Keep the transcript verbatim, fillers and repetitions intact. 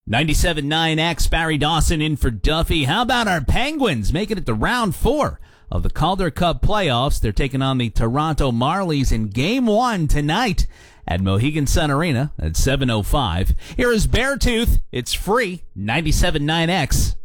ninety-seven point nine X, Barry Dawson in for Duffy. How about our Penguins making it to round four of the Calder Cup playoffs? They're taking on the Toronto Marlies in game one tonight at Mohegan Sun Arena at seven oh five. Here is Beartooth. It's free, ninety-seven point nine X.